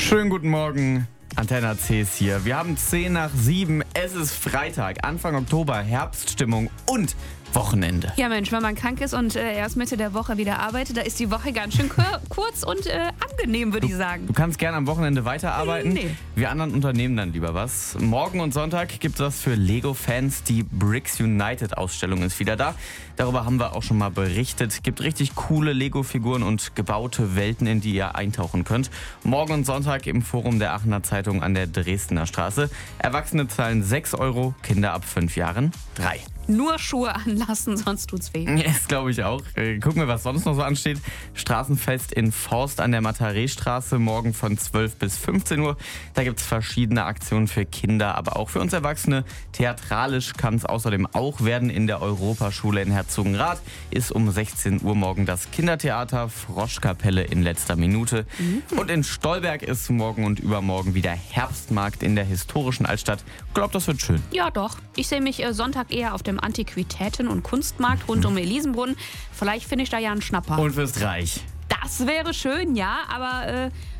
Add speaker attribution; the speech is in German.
Speaker 1: Schönen guten Morgen, Antenne C ist hier. Wir haben 10:07, es ist Freitag, Anfang Oktober, Herbststimmung und Wochenende.
Speaker 2: Ja Mensch, wenn man krank ist und erst Mitte der Woche wieder arbeitet, da ist die Woche ganz schön kurz und angenehm, würde ich sagen.
Speaker 1: Du kannst gerne am Wochenende weiterarbeiten.
Speaker 2: Nee.
Speaker 1: Wir anderen unternehmen dann lieber was. Morgen und Sonntag gibt es was für Lego-Fans. Die Bricks United-Ausstellung ist wieder da. Darüber haben wir auch schon mal berichtet. Gibt richtig coole Lego-Figuren und gebaute Welten, in die ihr eintauchen könnt. Morgen und Sonntag im Forum der Aachener Zeitung an der Dresdner Straße. Erwachsene zahlen 6 €, Kinder ab 5 Jahren 3.
Speaker 2: Nur Schuhe anlassen, sonst tut's weh.
Speaker 1: Das glaube ich auch. Gucken wir, was sonst noch so ansteht. Straßenfest in Forst an der Matarestraße, morgen von 12 bis 15 Uhr. Da gibt es verschiedene Aktionen für Kinder, aber auch für uns Erwachsene. Theatralisch kann es außerdem auch werden in der Europaschule in Herzogenrath. Ist um 16 Uhr morgen das Kindertheater Froschkapelle in letzter Minute. Und in Stolberg ist morgen und übermorgen wieder Herbstmarkt in der historischen Altstadt. Ich glaube, das wird schön.
Speaker 2: Ja doch, ich sehe mich Sonntag eher auf dem Antiquitäten- und Kunstmarkt rund um Elisenbrunn. Vielleicht finde ich da ja einen Schnapper.
Speaker 1: Und wirst reich.
Speaker 2: Das wäre schön, ja, aber